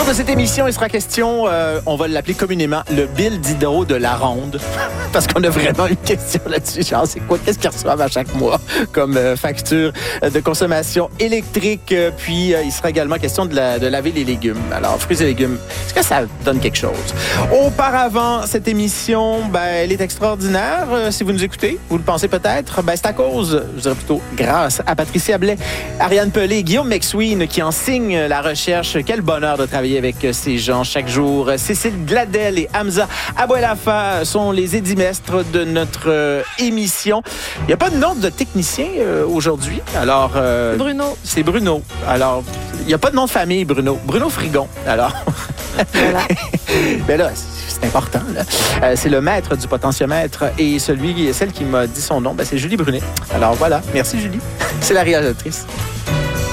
de cette émission, il sera question, on va l'appeler communément le bill d'hydro de la ronde, parce qu'on a vraiment une question là-dessus. Genre, c'est quoi? Qu'est-ce qu'ils reçoivent à chaque mois comme facture de consommation électrique? Puis, il sera également question de laver les légumes. Alors, fruits et légumes, est-ce que ça donne quelque chose? Auparavant, cette émission, elle est extraordinaire. Si vous nous écoutez, vous le pensez peut-être, c'est à cause, je dirais plutôt grâce à Patricia Blais, Ariane Pelé, Guillaume McSween qui en signe la recherche. Quel bonheur de travailler avec ces gens chaque jour. Cécile Gladel et Hamza Abouelafa sont les édimestres de notre émission. Il n'y a pas de nom de technicien aujourd'hui. Alors, Bruno. C'est Bruno. Alors, il n'y a pas de nom de famille, Bruno. Bruno Frigon. Alors, Voilà. là, c'est important. Là. C'est le maître du potentiomètre et celle qui m'a dit son nom, c'est Julie Brunet. Alors voilà, merci Julie. C'est la réalisatrice.